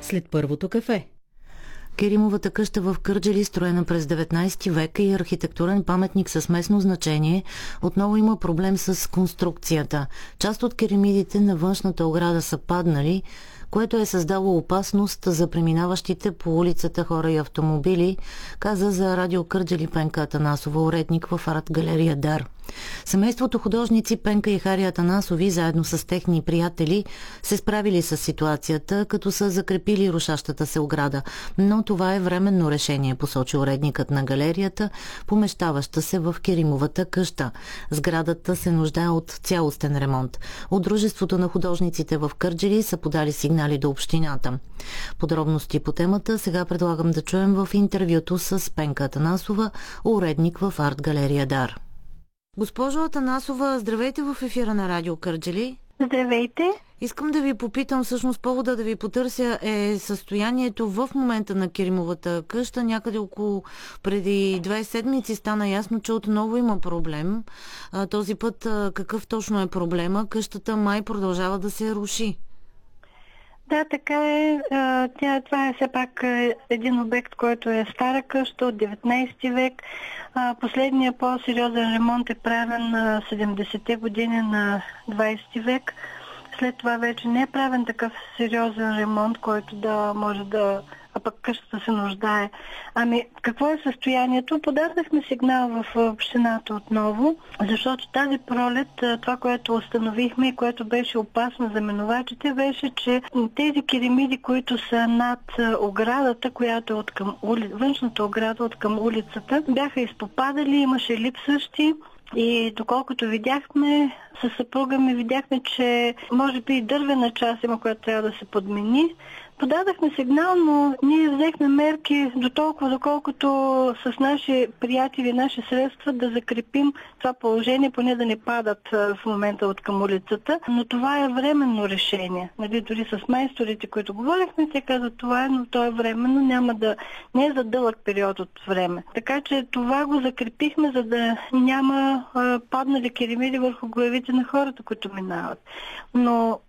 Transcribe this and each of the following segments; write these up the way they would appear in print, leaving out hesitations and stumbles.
след първото кафе. Керимовата къща в Кърджали, строена през 19 век, и архитектурен паметник с местно значение, отново има проблем с конструкцията. Част от керемидите на външната ограда са паднали, което е създало опасност за преминаващите по улицата хора и автомобили, каза за Радио Кърджали Пенка Атанасова, уредник в арт-галерия Дар. Семейството художници Пенка и Хари Атанасови, заедно с техни приятели, се справили с ситуацията, като са закрепили рушащата се ограда. Но това е временно решение, посочи уредникът на галерията, помещаваща се в Керимовата къща. Сградата се нуждае от цялостен ремонт. От Дружеството на художниците в Кърджали са подали сигнали до общината. Подробности по темата сега предлагам да чуем в интервюто с Пенка Атанасова, уредник в арт-галерия Дар. Госпожо Атанасова, здравейте в ефира на Радио Кърджали. Здравейте. Искам да ви попитам, всъщност повода да ви потърся е състоянието в момента на Керимовата къща. Някъде около преди 2 седмици стана ясно, че отново има проблем. Този път какъв точно е проблема? Къщата май продължава да се руши. Да, така е. Това е все пак един обект, който е стара къща от 19 век. Последният по-сериозен ремонт е правен на 70-те години на 20 век. След това вече не е правен такъв сериозен ремонт, който да може да... А пък къщата се нуждае. Какво е състоянието? Подадахме сигнал в общината отново, защото тази пролет, това, което установихме и което беше опасно за минувачите, беше, че тези керемиди, които са над оградата, която е от към външната ограда от към улицата, бяха изпопадали, имаше липсващи. И доколкото видяхме, със съпруга ми видяхме, че може би и дървена част има, която трябва да се подмени. Подадахме сигнал, но ние взехме мерки доколкото с наши приятели, наши средства да закрепим това положение, поне да не падат в момента от към улицата. Но това е временно решение. Дори с майсторите, които говорихме, те казват това е, но то е временно, не е за дълъг период от време. Така че това го закрепихме, за да няма паднали керемиди върху главите на хората, които минават. Но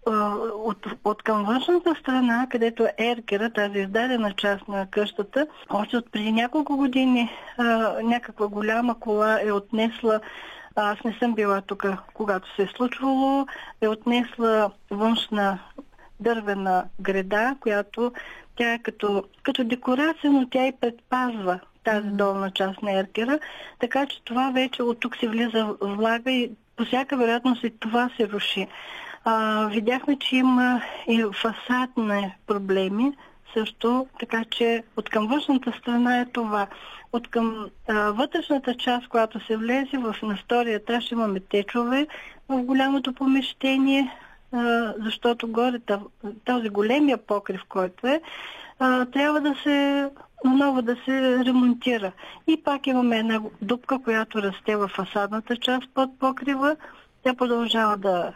от към външната страна, където еркера, тази издадена част на къщата, още от преди няколко години някаква голяма кола е отнесла, аз не съм била тук, когато се е случвало, е отнесла външна дървена греда, която тя е като декорация, но тя и предпазва тази долна част на еркера, така че това вече от тук се влиза влага и по всяка вероятност и това се руши. Видяхме, че има и фасадни проблеми също, така че от към външната страна е това. От към вътрешната част, която се влезе на втория етаж, имаме течове в голямото помещение, защото горе този големия покрив, който трябва наново да се ремонтира. И пак имаме една дупка, която расте в фасадната част под покрива. Тя продължава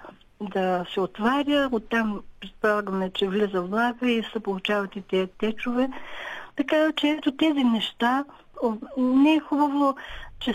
да се отваря, оттам предполагаме, че влиза влага и се получават и тези течове. Така че ето тези неща не е хубаво